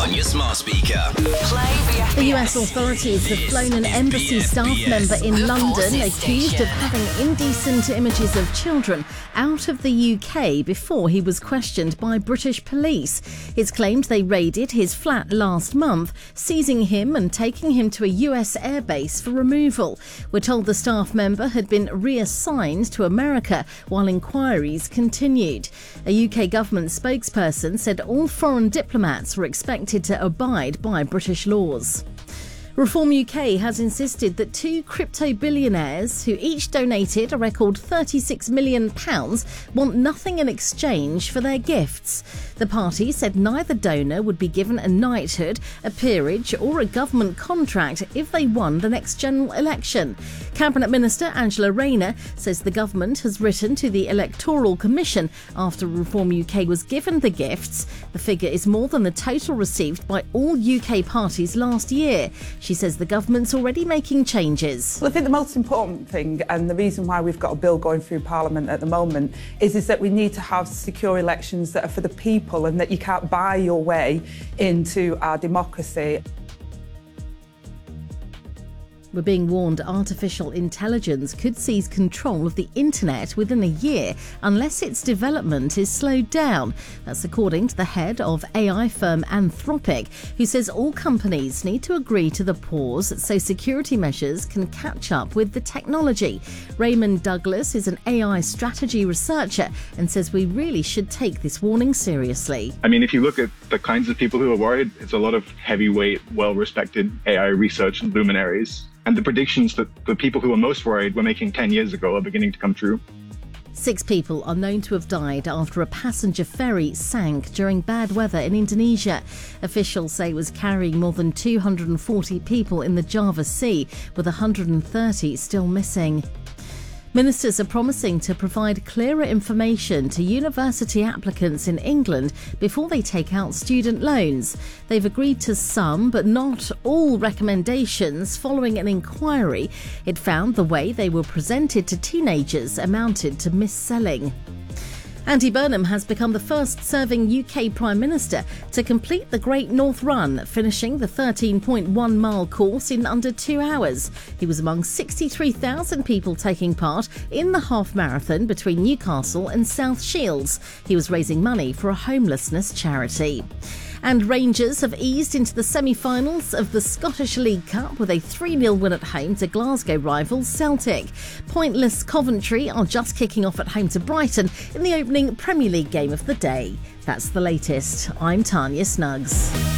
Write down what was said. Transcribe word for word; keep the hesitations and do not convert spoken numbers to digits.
on your smart speaker. Play the F B S. The U S authorities have flown an embassy staff member in London accused of having indecent images of children out of the U K before he was questioned by British police. It's claimed they raided his flat last month, seizing him and taking him to a U S airbase for removal. We're told the staff member had been reassigned to America while inquiries continued. A U K government spokesperson said all foreign diplomats were expected to abide by British laws. Reform U K has insisted that two crypto billionaires, who each donated a record thirty-six million pounds, want nothing in exchange for their gifts. The party said neither donor would be given a knighthood, a peerage or a government contract if they won the next general election. Cabinet Minister Angela Rayner says the government has written to the Electoral Commission after Reform U K was given the gifts. The figure is more than the total received by all U K parties last year. She says the government's already making changes. Well, I think the most important thing, and the reason why we've got a bill going through Parliament at the moment, is, is that we need to have secure elections that are for the people and that you can't buy your way into our democracy. We're being warned artificial intelligence could seize control of the internet within a year unless its development is slowed down. That's according to the head of A I firm Anthropic, who says all companies need to agree to the pause so security measures can catch up with the technology. Raymond Douglas is an A I strategy researcher and says we really should take this warning seriously. I mean, if you look at the kinds of people who are worried, it's a lot of heavyweight, well-respected A I research luminaries. And the predictions that the people who were most worried were making ten years ago are beginning to come true. Six people are known to have died after a passenger ferry sank during bad weather in Indonesia. Officials say it was carrying more than two hundred forty people in the Java Sea, with one hundred thirty still missing. Ministers are promising to provide clearer information to university applicants in England before they take out student loans. They've agreed to some, but not all, recommendations following an inquiry. It found the way they were presented to teenagers amounted to mis-selling. Andy Burnham has become the first serving U K Prime Minister to complete the Great North Run, finishing the thirteen point one mile course in under two hours. He was among sixty-three thousand people taking part in the half marathon between Newcastle and South Shields. He was raising money for a homelessness charity. And Rangers have eased into the semi-finals of the Scottish League Cup with a three nil win at home to Glasgow rivals Celtic. Pointless Coventry are just kicking off at home to Brighton in the opening Premier League game of the day. That's the latest. I'm Tanya Snuggs.